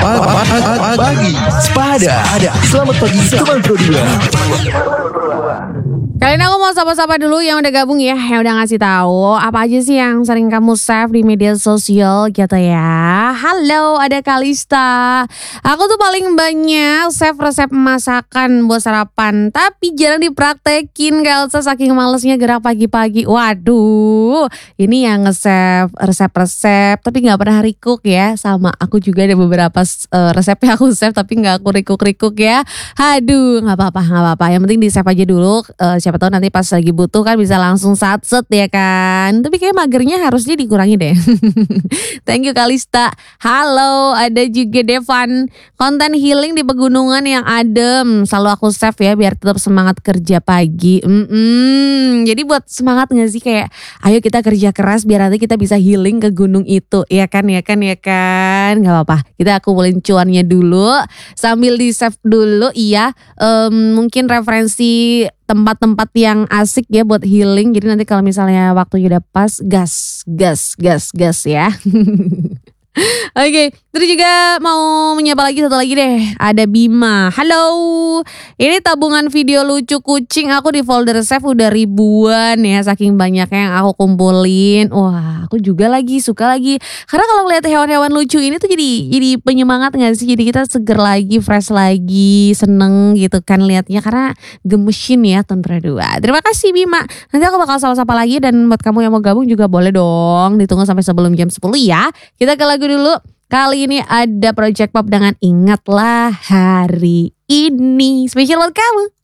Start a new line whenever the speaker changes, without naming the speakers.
Pagi Sepada. Selamat pagi teman Pro 2.
Kali ini aku mau sapa-sapa dulu yang udah gabung ya, yang udah ngasih tahu apa aja sih yang sering kamu save di media sosial gitu ya. Halo, ada Kalista. Aku tuh paling banyak save resep masakan buat sarapan, tapi jarang dipraktekin Kalsa saking malesnya gerak pagi-pagi. Waduh, ini yang nge-save resep-resep tapi nggak pernah recook ya. Sama aku juga ada beberapa resep yang aku save tapi nggak aku recook ya. Aduh, nggak apa-apa. Yang penting di save aja dulu. Siapa tahu nanti pas lagi butuh kan bisa langsung satset ya kan. Tapi kayak magernya harusnya dikurangi deh. Thank you Kalista. Halo, ada juga Devan. Konten healing di pegunungan yang adem selalu aku save ya biar tetap semangat kerja pagi. Jadi buat semangat gak sih kayak ayo kita kerja keras biar nanti kita bisa healing ke gunung itu. Ya kan. Gak apa-apa, kita kumpulin cuannya dulu sambil di save dulu. Iya, mungkin referensi tempat-tempat yang asik ya buat healing. Jadi nanti kalau misalnya waktunya udah pas, gas ya. Oke, terus juga mau menyapa lagi satu lagi deh. Ada Bima. Halo. Ini tabungan video lucu kucing aku di folder save udah ribuan ya, saking banyaknya yang aku kumpulin. Wah, aku juga suka lagi. Karena kalau ngeliat hewan-hewan lucu ini tuh jadi penyemangat gak sih? Jadi kita seger lagi, fresh lagi, seneng gitu kan liatnya karena gemesin ya Ton Pro 2. Terima kasih Bima. Nanti aku bakal sapa-sapa lagi dan buat kamu yang mau gabung juga boleh dong. Ditunggu sampai sebelum jam 10 ya. Kita ke lagu dulu. Kali ini ada Project Pop dengan Ingatlah Hari Ini. Spesial buat kamu.